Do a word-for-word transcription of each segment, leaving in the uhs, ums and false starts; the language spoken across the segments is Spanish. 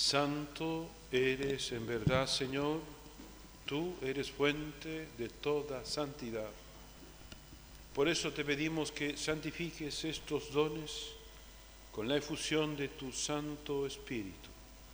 Santo eres en verdad, Señor, tú eres fuente de toda santidad. Por eso te pedimos que santifiques estos dones con la efusión de tu Santo Espíritu,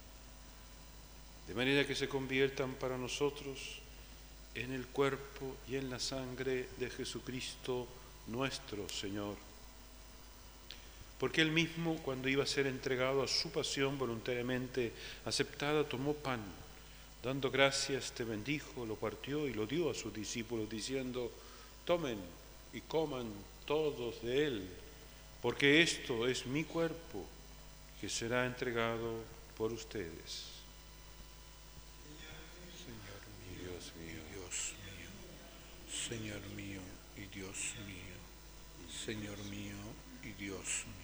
de manera que se conviertan para nosotros en el cuerpo y en la sangre de Jesucristo nuestro Señor. Porque Él mismo, cuando iba a ser entregado a su pasión voluntariamente aceptada, tomó pan, dando gracias, te bendijo, lo partió y lo dio a sus discípulos, diciendo: tomen y coman todos de él, porque esto es mi cuerpo, que será entregado por ustedes. Señor mío, Dios mío, Dios mío, Señor mío y Dios mío, Señor mío y Dios mío.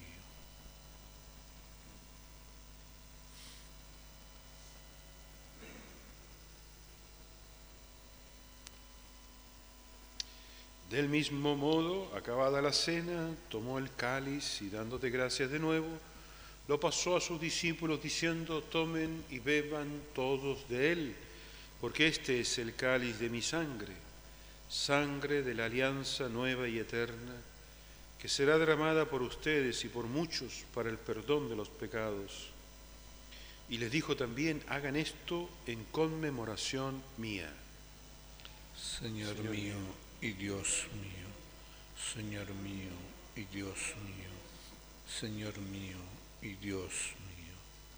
Del mismo modo, acabada la cena, tomó el cáliz y dándote gracias de nuevo, lo pasó a sus discípulos diciendo: tomen y beban todos de él, porque este es el cáliz de mi sangre, sangre de la alianza nueva y eterna, que será derramada por ustedes y por muchos para el perdón de los pecados. Y les dijo también: hagan esto en conmemoración mía. Señor, Señor mío y Dios mío, Señor mío y Dios mío, Señor mío y Dios mío.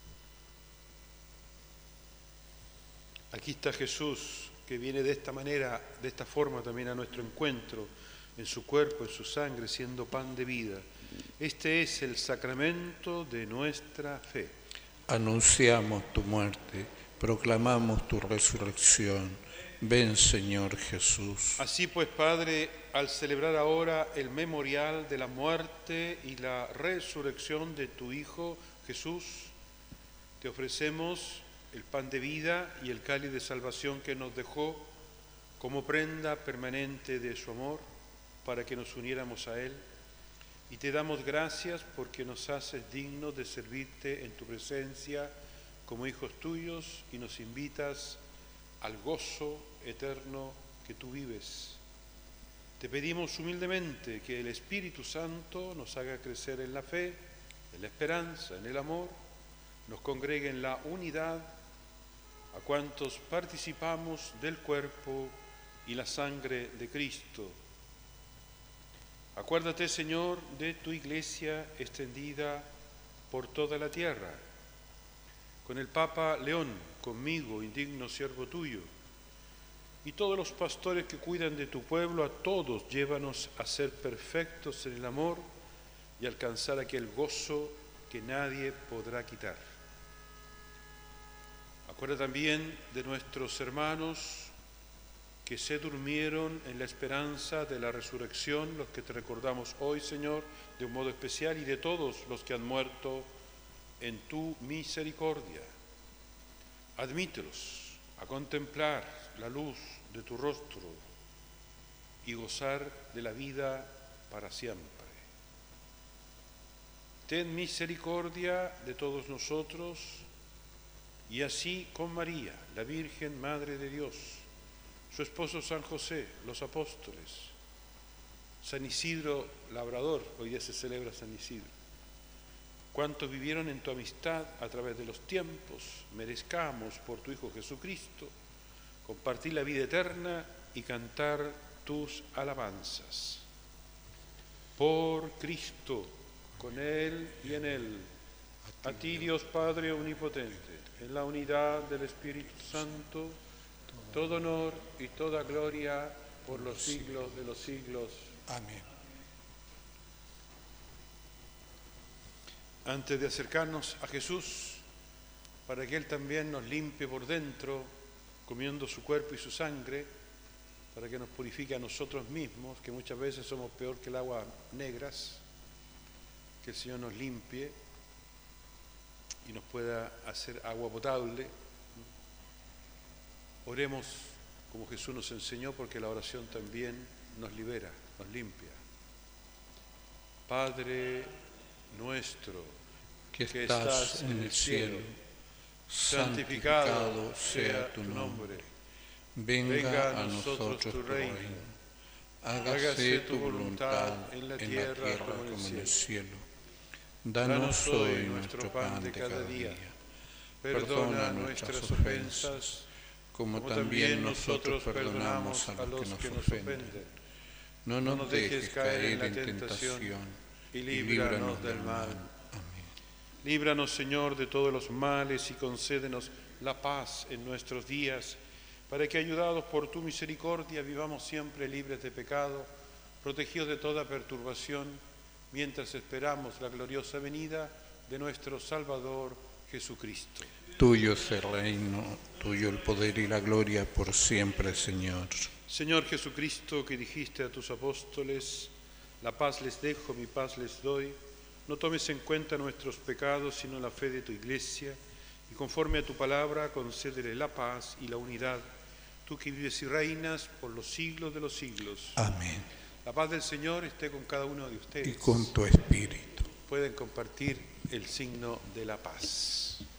Aquí está Jesús, que viene de esta manera, de esta forma también a nuestro encuentro, en su cuerpo, en su sangre, siendo pan de vida. Este es el sacramento de nuestra fe. Anunciamos tu muerte, proclamamos tu resurrección. Ven, Señor Jesús. Así pues, Padre, al celebrar ahora el memorial de la muerte y la resurrección de tu Hijo Jesús, te ofrecemos el pan de vida y el cáliz de salvación que nos dejó como prenda permanente de su amor para que nos uniéramos a Él. Y te damos gracias porque nos haces dignos de servirte en tu presencia como hijos tuyos y nos invitas al gozo eterno que tú vives. Te pedimos humildemente que el Espíritu Santo nos haga crecer en la fe, en la esperanza, en el amor, nos congregue en la unidad a cuantos participamos del cuerpo y la sangre de Cristo. Acuérdate, Señor, de tu Iglesia extendida por toda la tierra, con el Papa León, conmigo, indigno siervo tuyo, y todos los pastores que cuidan de tu pueblo. A todos llévanos a ser perfectos en el amor y alcanzar aquel gozo que nadie podrá quitar. Acuérdate también de nuestros hermanos que se durmieron en la esperanza de la resurrección, los que te recordamos hoy, Señor, de un modo especial, y de todos los que han muerto en tu misericordia. Admítelos a contemplar la luz de tu rostro y gozar de la vida para siempre. Ten misericordia de todos nosotros y así con María, la Virgen Madre de Dios, su esposo San José, los apóstoles, San Isidro Labrador, hoy día se celebra San Isidro, cuantos vivieron en tu amistad a través de los tiempos, merezcamos por tu Hijo Jesucristo compartir la vida eterna y cantar tus alabanzas. Por Cristo, con Él y en Él, a ti Dios Padre Omnipotente, en la unidad del Espíritu Santo, todo honor y toda gloria por los siglos de los siglos. Amén. Antes de acercarnos a Jesús, para que Él también nos limpie por dentro, comiendo su cuerpo y su sangre, para que nos purifique a nosotros mismos, que muchas veces somos peor que el agua negras, que el Señor nos limpie y nos pueda hacer agua potable. Oremos como Jesús nos enseñó, porque la oración también nos libera, nos limpia. Padre nuestro, que estás en el cielo, santificado sea tu nombre. Venga a nosotros tu reino. Hágase tu voluntad en la tierra como en el cielo. Danos hoy nuestro pan de cada día. Perdona nuestras ofensas, como también nosotros perdonamos a los que nos ofenden. No nos dejes caer en la tentación y líbranos del mal. Amén. Líbranos, Señor, de todos los males y concédenos la paz en nuestros días, para que, ayudados por tu misericordia, vivamos siempre libres de pecado, protegidos de toda perturbación, mientras esperamos la gloriosa venida de nuestro Salvador Jesucristo. Tuyo es el reino, tuyo el poder y la gloria por siempre, Señor. Señor Jesucristo, que dijiste a tus apóstoles, la paz les dejo, mi paz les doy, no tomes en cuenta nuestros pecados, sino la fe de tu Iglesia, y conforme a tu palabra, concédele la paz y la unidad, tú que vives y reinas por los siglos de los siglos. Amén. La paz del Señor esté con cada uno de ustedes. Y con tu espíritu. Pueden compartir el signo de la paz.